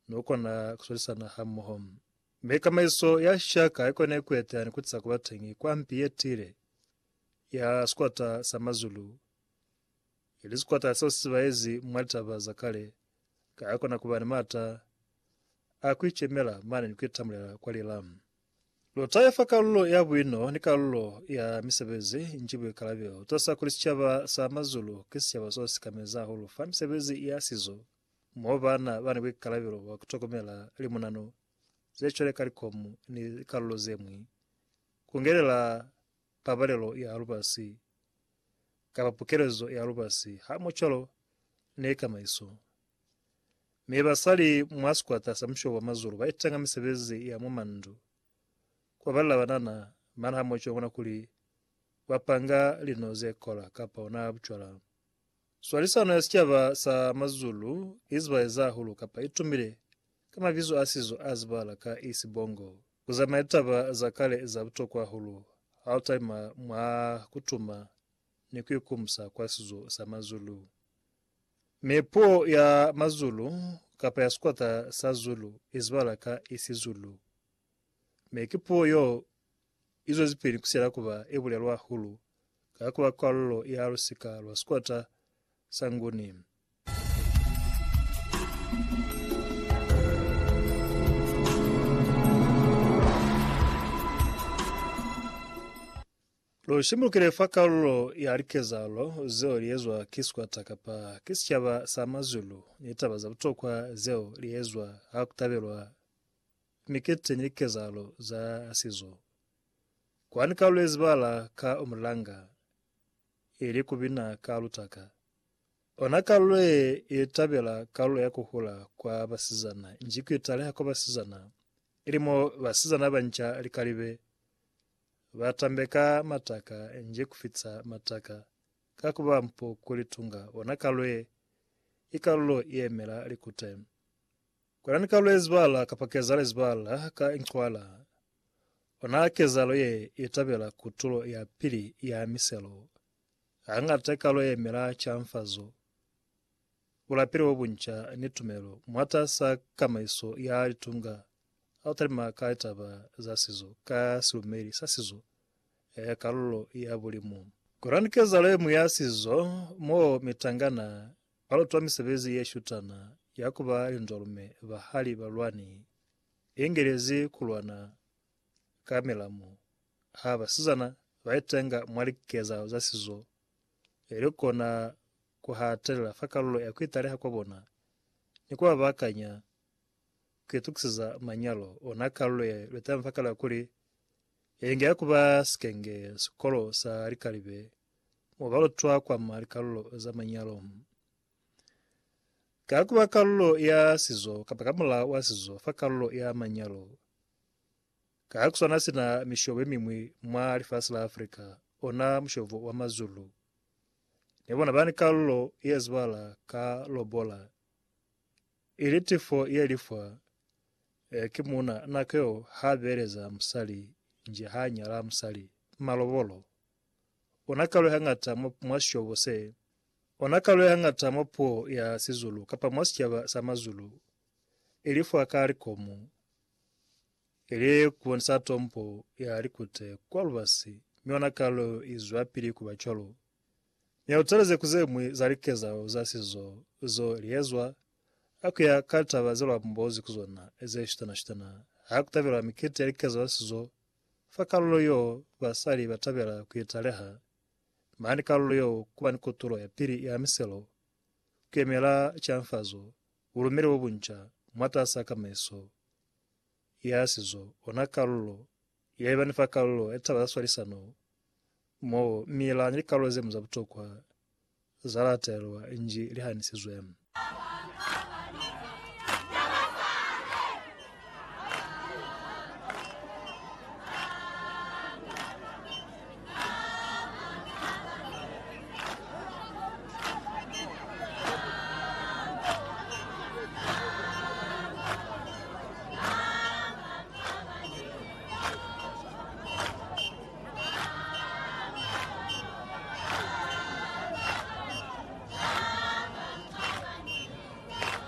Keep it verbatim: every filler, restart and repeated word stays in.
nuko na kusolisana hamuhom meka maiso ya shaka iko na kweta ni kutsa kubatengi kwa mpiyetire ya squata samazulu ili squata sosibaezi mwalta zakale ka iko na kubani mata akwichemela mane nikwitamulira kwa lilamu lotaya fakalulo ya bwino ni kalulo ya misebezi njibwe kalabyo tosa kulichaba samazulu kisichaba sosi kameza hulu fa misebezi ya sizo mobana bana bwe kalabyo wakutokomela limunano zechole kalikomu ni kalulo zemwi kungerela pabalelo ya rubasi kabapokerezo ya rubasi hamocholo ne kamaiso mebasali mwaskwata samsho wa mazulu baitanga misebezi ya mumandu kwa bala banana mana hamocho wana kuli wapanga linoze kola kapa ona buchwala swalisa na yaskiaba sa mazulu izba eza hulu kapa itumire kama vizu asizo azbala ka isibongo kuzama etaba zakale za butokwa hulu hautaima mwa kutuma ni kuikumsa kwa sizo sa mazulu mepo ya mazulu kapa ya skwata sa zulu izbala ka isizulu mekipo yo izo zipiri kusera kuba ebule lwa hulu kakuba kwallo ya rusika lwa skwata sanguni lo shimukire fakallo ya rikezalo zeo liezwa kiskwata kapa kisyaba samazulu nitaba za butokwa zeo liezwa hakutabelwa mikete nikezalo za asizo kwani kalu ezbala ka umlanga ili kubina kalutaka ona kalu itabela kalu ya kuhula kwa basizana njiku itale kwa basizana ilimo basizana bancha likalibe batambeka mataka nje kufitsa mataka kakuba mpo kulitunga ona kalu ikalu yemela likute Kurani kalu ezbala kapakezala ezbala ka inkwala. Ona kezalo ye itabela kutulo ya pili ya miselo. Anga tekalo ye mera chamfazo. Ula pili wabuncha nitumelo. Mwata sa kama iso ya litunga. Autarima ka itaba za sizo. Ka silumeri sa sizo. E kalulo ya bulimu. Kurani kezalo ye muyasizo. Mo mitangana. Palo tuwa misebezi ye shutana. Yakuba indolume bahali balwani Ingerezi kulwana kamelamu haba sizana baitenga mwalikeza zasizo erikona kuhatela fakalulo yakwitare hakobona nikwa bakanya kwetuksiza manyalo onakalulo letam fakala kuri yenge yakuba skenge skolo sa rikalibe mobalo twa kwa marikalulo za manyalo Kakuba kalulo ya sizo, kapakamula wa sizo, fa kalulo ya manyalo. Kakusona sina mishowe mimwi mwa alifasila Afrika, ona mshovo wa mazulu. Nebona bani kalulo ya zbala ka lobola. Ilitifo ya ilifwa, e, kimuna nakeo habereza msali, nje hanyala msali, malobolo. Ona kalulo hangata mwashovo se, Onakalo hangata mopo ya sizulu kapa mwasikyaba samazulu ilifu akari komu ili kuonsa tompo ya alikute kwa lubasi mionakalo izwa pili kubacholo ya utaleze kuzemwe zalikeza zasizo zo liezwa aku ya kata wazelo mbozi kuzona eze shitana shitana hakutavela mikete yalikeza zasizo fakalo yo basali batabela kuyitaleha Mani kalulo yo kuba nikutulo ya pili ya miselo kemela chamfazo ulumire wobuncha mwata saka meso yasizo ona kalulo yeba nifa kalulo etaba swalisano mo mila ni kalulo zemu za butokwa zalatelwa inji lihanisizwemu